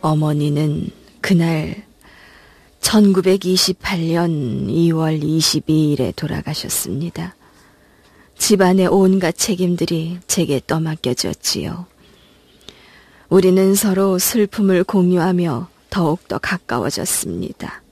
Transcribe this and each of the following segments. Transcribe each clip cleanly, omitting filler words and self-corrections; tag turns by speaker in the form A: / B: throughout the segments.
A: 어머니는 그날 1928년 2월 22일에 돌아가셨습니다. 집안의 온갖 책임들이 제게 떠맡겨졌지요. 우리는 서로 슬픔을 공유하며 더욱더 가까워졌습니다.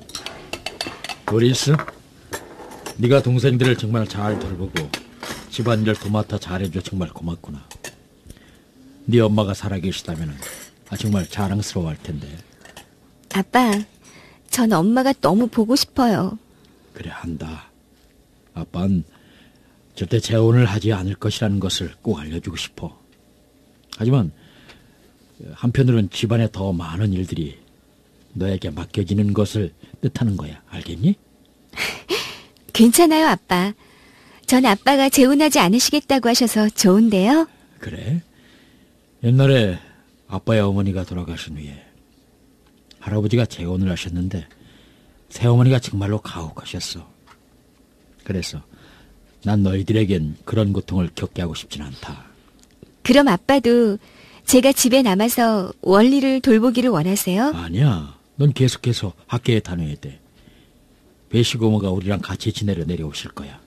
B: 도리스, 네가 동생들을 정말 잘 돌보고 집안일 도맡아 잘해줘 정말 고맙구나. 네 엄마가 살아계시다면 정말 자랑스러워할 텐데.
A: 아빠, 전 엄마가 너무 보고 싶어요.
B: 그래 한다. 아빠는 절대 재혼을 하지 않을 것이라는 것을 꼭 알려주고 싶어. 하지만 한편으로는 집안에 더 많은 일들이 너에게 맡겨지는 것을 뜻하는 거야. 알겠니?
A: 괜찮아요, 아빠. 전 아빠가 재혼하지 않으시겠다고 하셔서 좋은데요.
B: 그래? 옛날에 아빠의 어머니가 돌아가신 후에 할아버지가 재혼을 하셨는데 새어머니가 정말로 가혹하셨어. 그래서 난 너희들에겐 그런 고통을 겪게 하고 싶진 않다.
A: 그럼 아빠도 제가 집에 남아서 원리를 돌보기를 원하세요?
B: 아니야. 넌 계속해서 학교에 다녀야 돼. 배시고모가 우리랑 같이 지내려 내려오실 거야.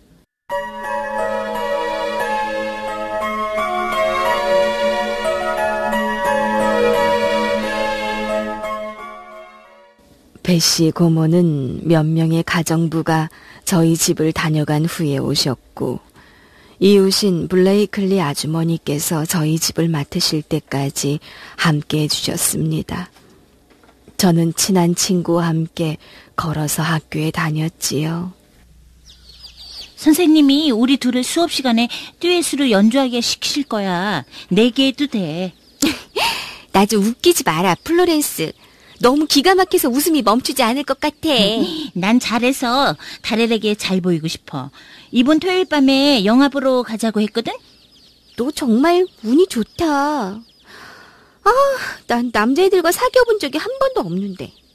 A: 배씨 고모는 몇 명의 가정부가 저희 집을 다녀간 후에 오셨고 이웃인 블레이클리 아주머니께서 저희 집을 맡으실 때까지 함께 해주셨습니다. 저는 친한 친구와 함께 걸어서 학교에 다녔지요.
C: 선생님이 우리 둘을 수업 시간에 듀엣으로 연주하게 시키실 거야. 내게 해도 돼.
A: 나 좀 웃기지 마라, 플로렌스. 너무 기가 막혀서 웃음이 멈추지 않을 것 같아.
C: 난 잘해서 다렐에게 잘 보이고 싶어. 이번 토요일 밤에 영화 보러 가자고 했거든?
A: 너 정말 운이 좋다. 난 남자애들과 사귀어본 적이 한 번도 없는데.